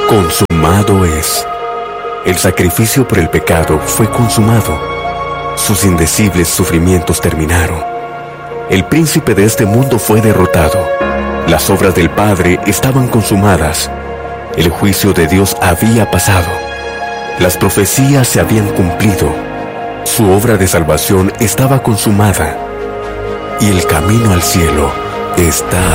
Consumado es. El sacrificio por el pecado fue consumado. Sus indecibles sufrimientos terminaron. El príncipe de este mundo fue derrotado. Las obras del Padre estaban consumadas. El juicio de Dios había pasado. Las profecías se habían cumplido. Su obra de salvación estaba consumada. Y el camino al cielo está